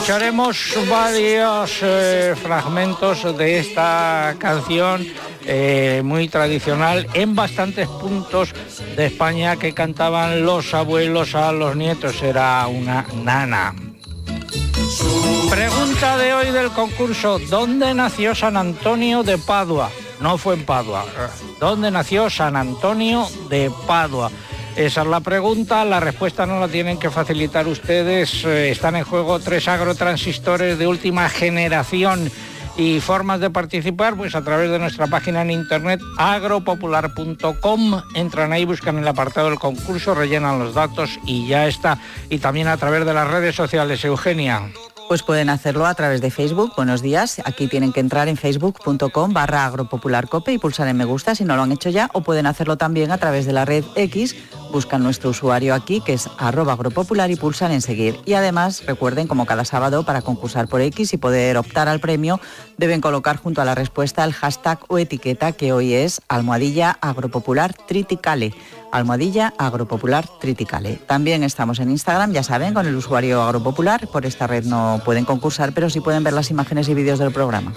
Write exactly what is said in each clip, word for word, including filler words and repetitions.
escucharemos varios eh, fragmentos de esta canción eh, muy tradicional en bastantes puntos de España que cantaban los abuelos a los nietos. Era una nana. Pregunta de hoy del concurso: ¿dónde nació San Antonio de Padua? No fue en Padua. ¿Dónde nació San Antonio de Padua? Esa es la pregunta, la respuesta no la tienen que facilitar ustedes. Eh, están en juego tres agrotransistores de última generación y formas de participar, pues a través de nuestra página en internet agropopular punto com. Entran ahí, buscan el apartado del concurso, rellenan los datos y ya está. Y también a través de las redes sociales. Eugenia. Pues pueden hacerlo a través de Facebook. Buenos días. Aquí tienen que entrar en facebook punto com barra agropopularcope y pulsar en me gusta si no lo han hecho ya, o pueden hacerlo también a través de la red X. Buscan nuestro usuario aquí, que es arroba agropopular, y pulsan en seguir. Y además, recuerden, como cada sábado, para concursar por X y poder optar al premio, deben colocar junto a la respuesta el hashtag o etiqueta, que hoy es almohadilla agropopular triticale. Almohadilla agropopular triticale. También estamos en Instagram, ya saben, con el usuario agropopular. Por esta red no pueden concursar, pero sí pueden ver las imágenes y vídeos del programa.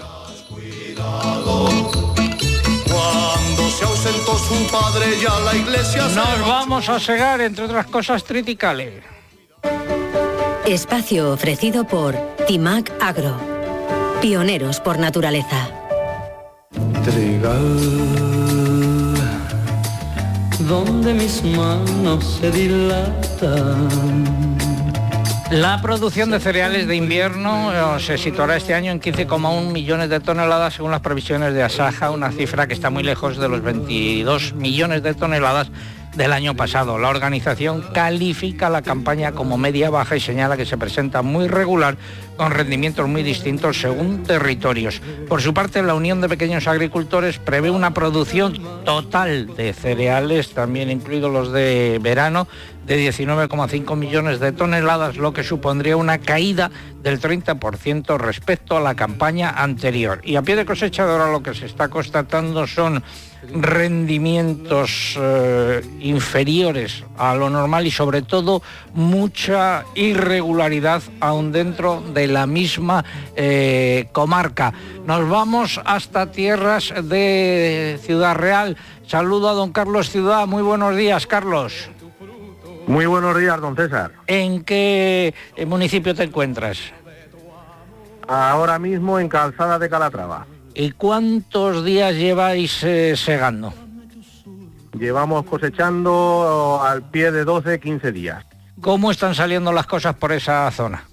Su padre, ya la iglesia nos vamos a segar, entre otras cosas, triticale. Espacio ofrecido por Timac Agro, pioneros por naturaleza. Trigal, donde mis manos se dilatan. La producción de cereales de invierno se situará este año en quince coma uno millones de toneladas según las previsiones de Asaja, una cifra que está muy lejos de los veintidós millones de toneladas del año pasado. La organización califica la campaña como media-baja y señala que se presenta muy regular, con rendimientos muy distintos según territorios. Por su parte, la Unión de Pequeños Agricultores prevé una producción total de cereales, también incluidos los de verano, de diecinueve coma cinco millones de toneladas, lo que supondría una caída del treinta por ciento respecto a la campaña anterior. Y a pie de cosecha de ahora lo que se está constatando son rendimientos eh, inferiores a lo normal y sobre todo mucha irregularidad aún dentro de la misma eh, comarca. Nos vamos hasta tierras de Ciudad Real. Saludo a don Carlos Ciudad. Muy buenos días, Carlos. Muy buenos días, don César. ¿En qué municipio te encuentras? Ahora mismo en Calzada de Calatrava. ¿Y cuántos días lleváis eh, segando? Llevamos cosechando al pie de doce, quince días. ¿Cómo están saliendo las cosas por esa zona?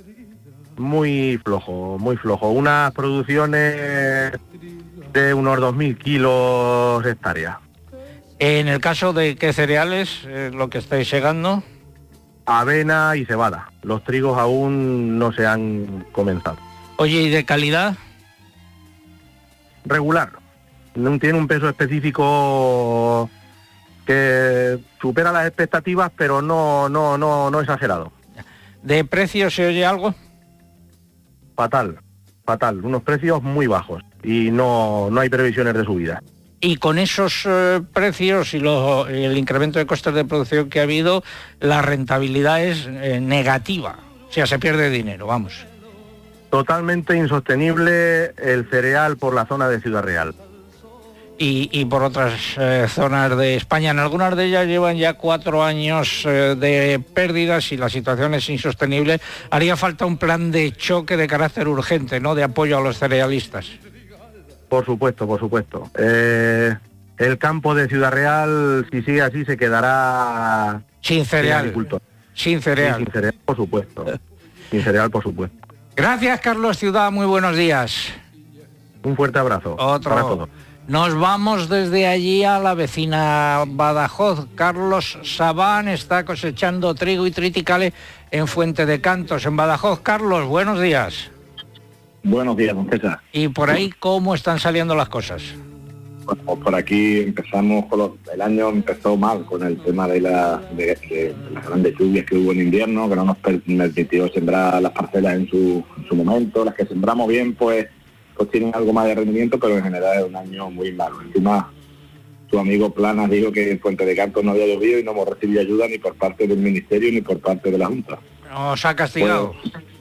Muy flojo, muy flojo. Unas producciones de unos dos mil kilos hectárea. En el caso de qué cereales, eh, lo que estáis segando. Avena y cebada. Los trigos aún no se han comenzado. Oye, ¿y de calidad? Regular. No tiene un peso específico que supera las expectativas, pero no, no, no, no exagerado. ¿De precio se oye algo? Fatal, fatal. Unos precios muy bajos y no, no hay previsiones de subida. Y con esos eh, precios y lo, el incremento de costes de producción que ha habido, la rentabilidad es eh, negativa. O sea, se pierde dinero, vamos. Totalmente insostenible el cereal por la zona de Ciudad Real. Y, y por otras eh, zonas de España. En algunas de ellas llevan ya cuatro años eh, de pérdidas y la situación es insostenible. Haría falta un plan de choque de carácter urgente, ¿no?, de apoyo a los cerealistas. Por supuesto, por supuesto. Eh, el campo de Ciudad Real, si sigue así, se quedará sin cereal. Sin cereal. Sí, sin cereal, por supuesto. Sin cereal, por supuesto. Gracias, Carlos Ciudad. Muy buenos días. Un fuerte abrazo. Otro. Para todos. Nos vamos desde allí a la vecina Badajoz. Carlos Sabán está cosechando trigo y triticale en Fuente de Cantos, en Badajoz. Carlos, buenos días. Buenos días, don César. ¿Y por ahí cómo están saliendo las cosas? Bueno, pues por aquí empezamos, con los, el año empezó mal con el tema de, la, de, de las grandes lluvias que hubo en invierno, que no nos permitió sembrar las parcelas en su, en su momento. Las que sembramos bien, pues pues tienen algo más de rendimiento, pero en general es un año muy malo. Encima, su amigo Planas dijo que en Fuente de Cantos no había llovido y no hemos recibido ayuda ni por parte del Ministerio ni por parte de la Junta. ¿Os ha castigado? Pues,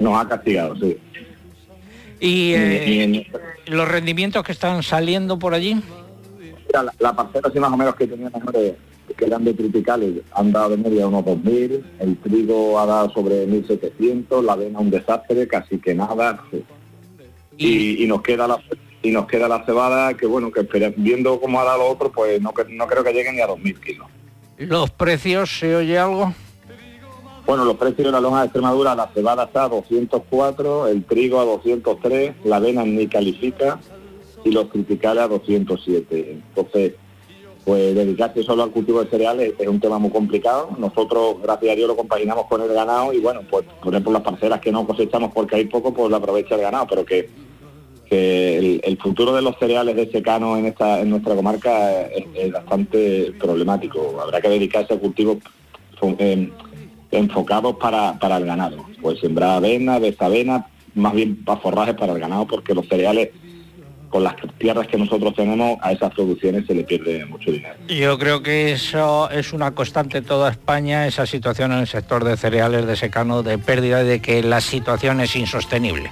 nos ha castigado, sí. ¿Y, eh, y en, los rendimientos que están saliendo por allí? La, la parcela así más o menos que tenía mejores, que eran de tropicales, han dado de media unos dos mil, el trigo ha dado sobre mil setecientos, la avena un desastre, casi que nada, sí. y, y nos queda la y nos queda la cebada, que bueno, que espera, viendo cómo ha dado lo otro, pues no, no creo que lleguen ni a dos mil kilos. ¿Los precios, se oye algo? Bueno, los precios de la lonja de Extremadura, la cebada está a doscientos cuatro, el trigo a doscientos tres, la avena ni califica, y los tropicales a doscientos siete. Entonces, pues dedicarse solo al cultivo de cereales es un tema muy complicado. Nosotros, gracias a Dios, lo compaginamos con el ganado y bueno, pues por ejemplo las parcelas que no cosechamos porque hay poco, pues la aprovecha el ganado, pero que, que el, el futuro de los cereales de secano en esta en nuestra comarca es, es bastante problemático. Habrá que dedicarse a cultivos eh, enfocados para, para el ganado. Pues sembrar avena, desaavena, más bien para forrajes para el ganado, porque los cereales, con las tierras que nosotros tenemos, a esas producciones se le pierde mucho dinero. Yo creo que eso es una constante en toda España, esa situación en el sector de cereales de secano, de pérdida, y de que la situación es insostenible.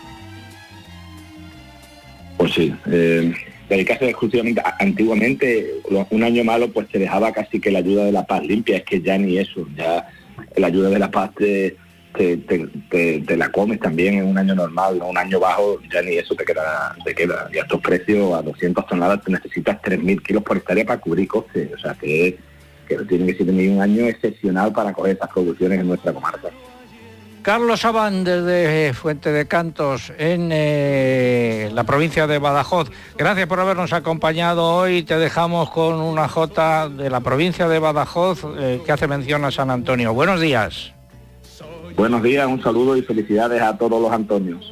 Pues sí, eh, dedicarse exclusivamente, antiguamente, un año malo, pues te dejaba casi que la ayuda de la paz limpia, es que ya ni eso, ya la ayuda de la paz te... Te, te, te, te la comes también en un año normal, ¿no? Un año bajo, ya ni eso te queda, te queda. Y a estos precios, a doscientas toneladas, te necesitas tres mil kilos por hectárea para cubrir costes. O sea, que, que tiene que ser un año excepcional para coger esas producciones en nuestra comarca. Carlos Abán, desde Fuente de Cantos, en eh, la provincia de Badajoz. Gracias por habernos acompañado hoy. Te dejamos con una jota de la provincia de Badajoz eh, que hace mención a San Antonio. Buenos días. Buenos días, un saludo y felicidades a todos los Antonios.